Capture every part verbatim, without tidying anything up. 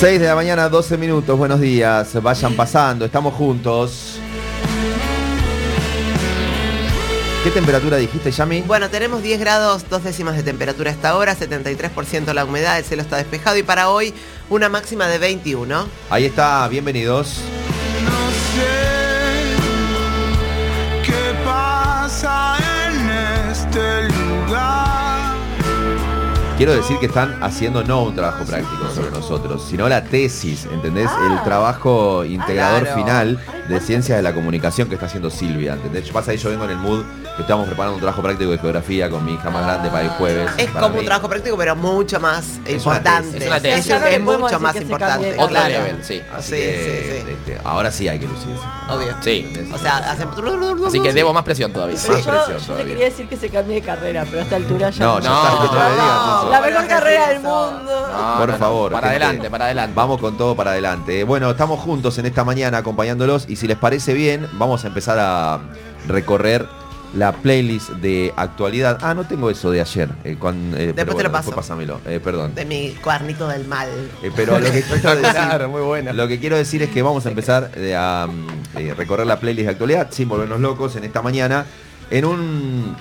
seis de la mañana, doce minutos, buenos días, vayan pasando, estamos juntos. ¿Qué temperatura dijiste, Yami? Bueno, tenemos diez grados, dos décimas de temperatura a esta hora, setenta y tres por ciento la humedad, el cielo está despejado y para hoy una máxima de veintiuno. Ahí está, bienvenidos. No sé qué pasa en este lugar. Quiero decir que están haciendo no un trabajo práctico sobre nosotros, sino la tesis, ¿entendés? Ah, el trabajo integrador claro. final de Ciencias de la Comunicación que está haciendo Silvia, ¿entendés? Yo pasa ahí, yo vengo en el mood que estamos preparando un trabajo práctico de geografía con mi hija más grande para el jueves. Es como mí. un trabajo práctico, pero mucho más es importante. Es una tesis. Es, es, es mucho más importante. Otro claro. level, sí. Así sí, que, sí, sí. Este, ahora sí hay que lucirse. Obvio. Sí. O sea, hacemos... Así que debo más presión todavía. Sí, más yo, presión yo todavía. te quería decir que se cambie de carrera, pero a esta altura ya no. No, no. ya está, que no me digas eso. La mejor carrera del mundo. No, Por no, no. favor. Para gente, adelante, para adelante. Vamos con todo para adelante. Bueno, estamos juntos en esta mañana acompañándolos y si les parece bien, vamos a empezar a recorrer la playlist de actualidad. Ah, no tengo eso de ayer. Eh, cuando, eh, después pero te lo bueno, paso. Después pásamelo, eh, perdón. De mi cuadernito del mal. Eh, pero lo que quiero decir, claro, muy buena. Lo que quiero decir es que vamos a empezar eh, a eh, recorrer la playlist de actualidad sin volvernos locos en esta mañana. En un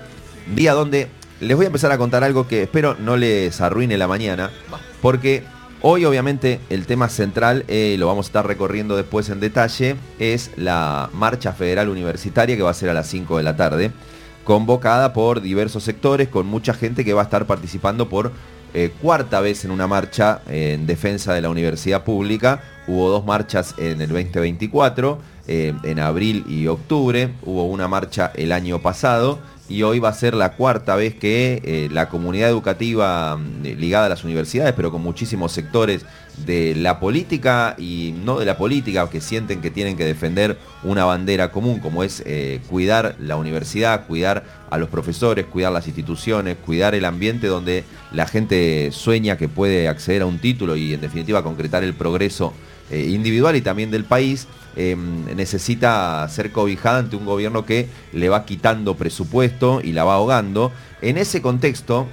día donde les voy a empezar a contar algo que espero no les arruine la mañana. Porque hoy obviamente el tema central, eh, lo vamos a estar recorriendo después en detalle, es la marcha federal universitaria que va a ser a las cinco de la tarde, convocada por diversos sectores, con mucha gente que va a estar participando por eh, cuarta vez en una marcha eh, en defensa de la universidad pública. Hubo dos marchas en el veinte veinticuatro, eh, en abril y octubre, hubo una marcha el año pasado, y hoy va a ser la cuarta vez que eh, la comunidad educativa eh, ligada a las universidades, pero con muchísimos sectores de la política y no de la política, que sienten que tienen que defender una bandera común, como es eh, cuidar la universidad, cuidar a los profesores, cuidar las instituciones, cuidar el ambiente donde la gente sueña que puede acceder a un título y en definitiva concretar el progreso eh, individual y también del país. Eh, necesita ser cobijada ante un gobierno que le va quitando presupuesto y la va ahogando. En ese contexto,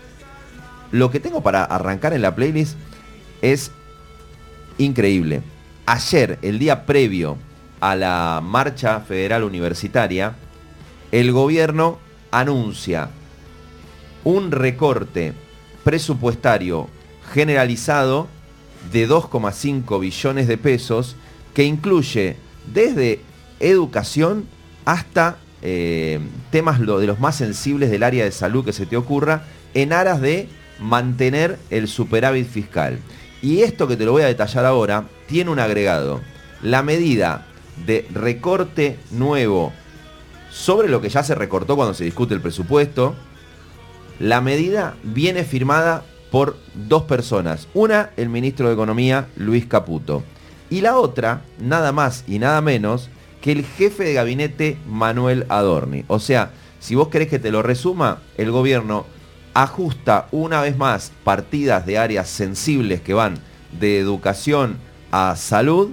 lo que tengo para arrancar en la playlist es increíble. Ayer, el día previo a la marcha federal universitaria, el gobierno anuncia un recorte presupuestario generalizado de dos coma cinco billones de pesos que incluye desde educación hasta eh, temas lo, de los más sensibles del área de salud que se te ocurra, en aras de mantener el superávit fiscal. Y esto que te lo voy a detallar ahora tiene un agregado. La medida de recorte nuevo sobre lo que ya se recortó cuando se discute el presupuesto, la medida viene firmada por dos personas. Una, el ministro de Economía, Luis Caputo. Y la otra, nada más y nada menos que el jefe de gabinete, Manuel Adorni. O sea, si vos querés que te lo resuma, el gobierno ajusta una vez más partidas de áreas sensibles que van de educación a salud,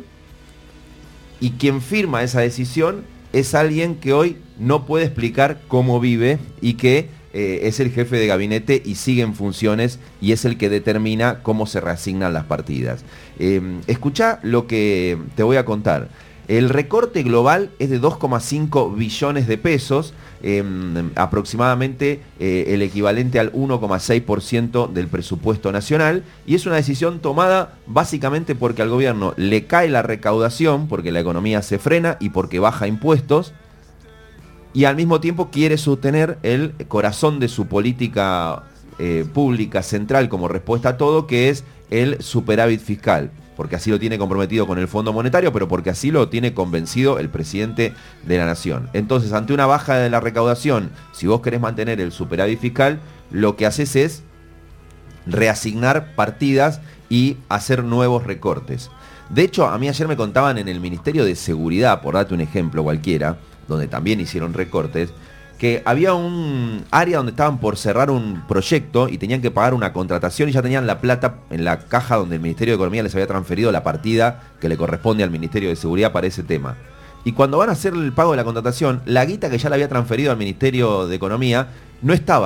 y quien firma esa decisión es alguien que hoy no puede explicar cómo vive y que eh, es el jefe de gabinete y sigue en funciones y es el que determina cómo se reasignan las partidas. Eh, escuchá lo que te voy a contar. El recorte global es de dos coma cinco billones de pesos, eh, aproximadamente eh, el equivalente al uno coma seis por ciento del presupuesto nacional, y es una decisión tomada básicamente porque al gobierno le cae la recaudación, porque la economía se frena y porque baja impuestos, y al mismo tiempo quiere sostener el corazón de su política eh, pública central como respuesta a todo, que es el superávit fiscal, porque así lo tiene comprometido con el Fondo Monetario, pero porque así lo tiene convencido el presidente de la Nación. Entonces, ante una baja de la recaudación, si vos querés mantener el superávit fiscal, lo que haces es reasignar partidas y hacer nuevos recortes. De hecho, a mí ayer me contaban en el Ministerio de Seguridad, por darte un ejemplo cualquiera, donde también hicieron recortes, que había un área donde estaban por cerrar un proyecto y tenían que pagar una contratación y ya tenían la plata en la caja donde el Ministerio de Economía les había transferido la partida que le corresponde al Ministerio de Seguridad para ese tema. Y cuando van a hacer el pago de la contratación, la guita que ya le había transferido al Ministerio de Economía no estaba.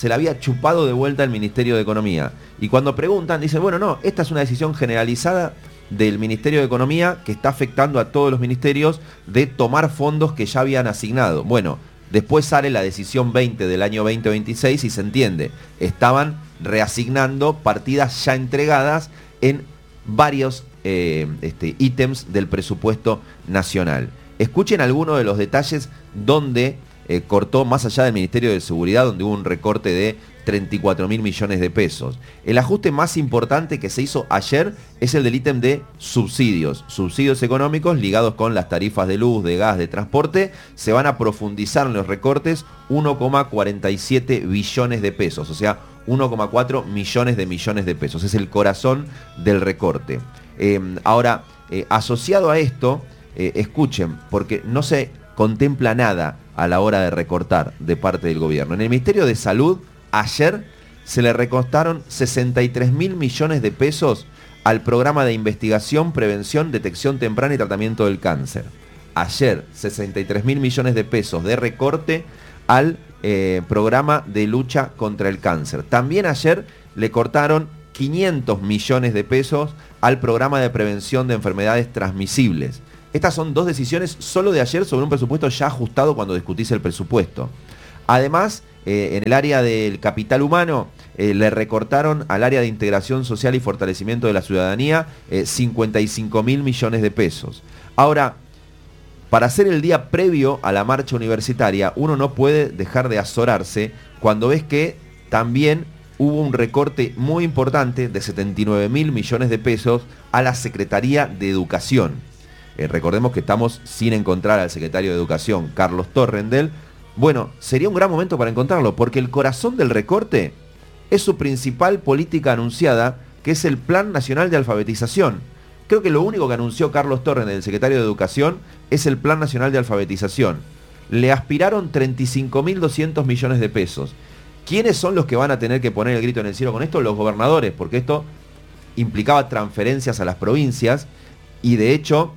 se la había chupado de vuelta el Ministerio de Economía. Y cuando preguntan, dicen, bueno, no, esta es una decisión generalizada del Ministerio de Economía que está afectando a todos los ministerios de tomar fondos que ya habían asignado. Bueno, después sale la decisión veinte del año veinte veintiséis y se entiende, estaban reasignando partidas ya entregadas en varios eh, este, ítems del presupuesto nacional. Escuchen algunos de los detalles donde eh, cortó, más allá del Ministerio de Seguridad, donde hubo un recorte de treinta y cuatro mil millones de pesos. El ajuste más importante que se hizo ayer es el del ítem de subsidios. Subsidios económicos ligados con las tarifas de luz, de gas, de transporte. Se van a profundizar en los recortes uno coma cuarenta y siete billones de pesos, o sea, uno coma cuatro millones de millones de pesos. Es el corazón del recorte. Eh, ahora, eh, asociado a esto, eh, escuchen, porque no se contempla nada a la hora de recortar de parte del gobierno. En el Ministerio de Salud, ayer se le recortaron sesenta y tres mil millones de pesos al programa de investigación, prevención, detección temprana y tratamiento del cáncer. Ayer, sesenta y tres mil millones de pesos de recorte al eh, programa de lucha contra el cáncer. También ayer le cortaron quinientos millones de pesos al programa de prevención de enfermedades transmisibles. Estas son dos decisiones solo de ayer sobre un presupuesto ya ajustado cuando discutís el presupuesto. Además, eh, en el área del capital humano, eh, le recortaron al área de integración social y fortalecimiento de la ciudadanía eh, cincuenta y cinco mil millones de pesos. Ahora, para hacer el día previo a la marcha universitaria, uno no puede dejar de azorarse cuando ves que también hubo un recorte muy importante de setenta y nueve mil millones de pesos a la Secretaría de Educación. Eh, recordemos que estamos sin encontrar al secretario de Educación, Carlos Torrendel. Bueno, sería un gran momento para encontrarlo, porque el corazón del recorte es su principal política anunciada, que es el Plan Nacional de Alfabetización. Creo que lo único que anunció Carlos Torrendel, el secretario de Educación, es el Plan Nacional de Alfabetización. Le aspiraron treinta y cinco mil doscientos millones de pesos. ¿Quiénes son los que van a tener que poner el grito en el cielo con esto? Los gobernadores, porque esto implicaba transferencias a las provincias y de hecho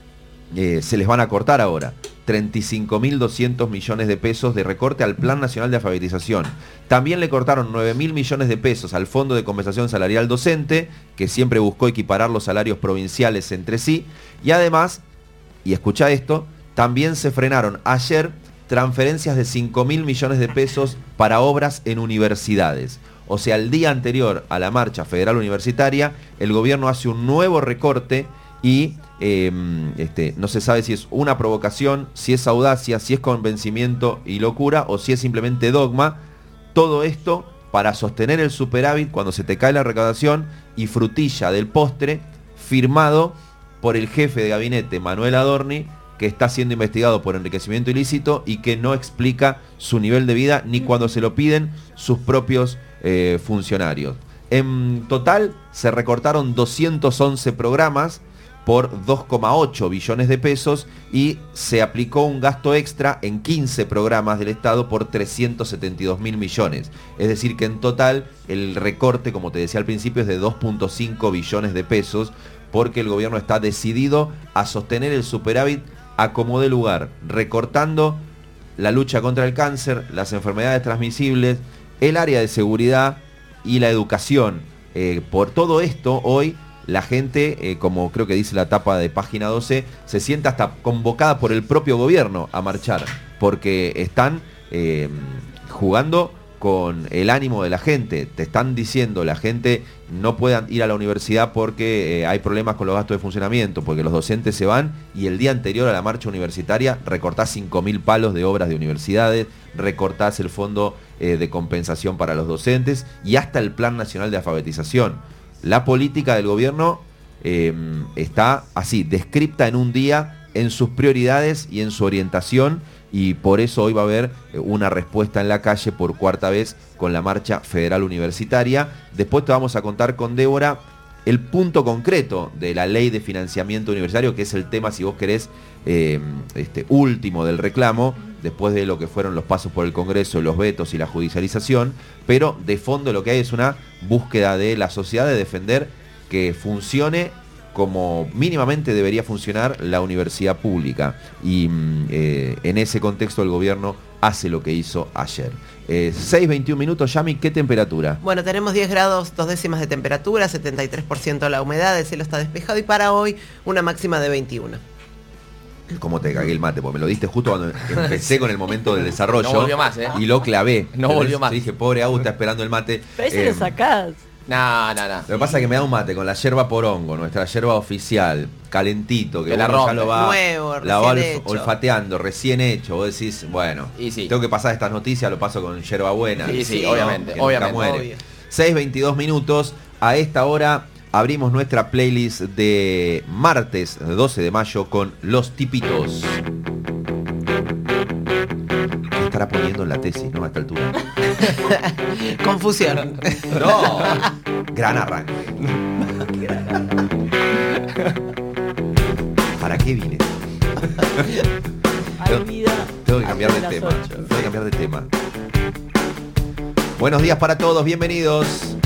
eh, se les van a cortar ahora. treinta y cinco mil doscientos millones de pesos de recorte al Plan Nacional de Alfabetización. También le cortaron nueve mil millones de pesos al Fondo de Compensación Salarial Docente, que siempre buscó equiparar los salarios provinciales entre sí. Y además, y escucha esto, también se frenaron ayer transferencias de cinco mil millones de pesos para obras en universidades. O sea, el día anterior a la marcha federal universitaria, el gobierno hace un nuevo recorte y eh, este, no se sabe si es una provocación, si es audacia, si es convencimiento y locura o si es simplemente dogma. Todo esto para sostener el superávit cuando se te cae la recaudación y frutilla del postre firmado por el jefe de gabinete Manuel Adorni, que está siendo investigado por enriquecimiento ilícito y que no explica su nivel de vida ni cuando se lo piden sus propios eh, funcionarios. En total se recortaron doscientos once programas por dos coma ocho billones de pesos y se aplicó un gasto extra en quince programas del Estado por trescientos setenta y dos mil millones. Es decir que en total el recorte, como te decía al principio, es de dos punto cinco billones de pesos, porque el gobierno está decidido a sostener el superávit a como dé lugar, recortando la lucha contra el cáncer, las enfermedades transmisibles, el área de seguridad y la educación. Eh, por todo esto, hoy la gente, eh, como creo que dice la tapa de página doce, se siente hasta convocada por el propio gobierno a marchar, porque están eh, jugando con el ánimo de la gente. Te están diciendo, la gente no puedan ir a la universidad porque eh, hay problemas con los gastos de funcionamiento, porque los docentes se van, y el día anterior a la marcha universitaria recortás cinco mil palos de obras de universidades, recortás el fondo eh, de compensación para los docentes y hasta el Plan Nacional de Alfabetización. La política del gobierno eh, está así, descripta en un día en sus prioridades y en su orientación, y por eso hoy va a haber una respuesta en la calle por cuarta vez con la marcha federal universitaria. Después te vamos a contar con Débora el punto concreto de la ley de financiamiento universitario, que es el tema, si vos querés, eh, este, último del reclamo, después de lo que fueron los pasos por el Congreso, los vetos y la judicialización, pero de fondo lo que hay es una búsqueda de la sociedad de defender que funcione como mínimamente debería funcionar la universidad pública. Y eh, en ese contexto el gobierno hace lo que hizo ayer. Eh, seis veintiún minutos, Yami, ¿qué temperatura? Bueno, tenemos diez grados, dos décimas de temperatura, setenta y tres por ciento la humedad, el cielo está despejado y para hoy una máxima de veintiuno. ¿Cómo te cagué el mate? Porque me lo diste justo cuando empecé con el momento del desarrollo. No volvió más, ¿eh? Y lo clavé. No volvió más. Yo dije, pobre Agus, está esperando el mate. Pero ese Eh, lo sacás. No, no, no. Lo que pasa es que me da un mate con la yerba porongo, nuestra yerba oficial, calentito, que Que la uno ya rompe. lo va, Nuevo, la va recién olf- hecho. olfateando, recién hecho. Vos decís, bueno, Y sí. tengo que pasar estas noticias, lo paso con yerba buena. Sí, sí, ¿no? obviamente, Que nunca obviamente. muere. Obvio. seis veintidós minutos, a esta hora abrimos nuestra playlist de martes doce de mayo con Los Tipitos. ¿Qué estará poniendo en la tesis, no? A esta altura. Confusión. No, gran arranque. ¿Para qué vine? Hay vida. Tengo que cambiar de hasta las tema. ocho. Tengo que cambiar de tema. Buenos días para todos, bienvenidos.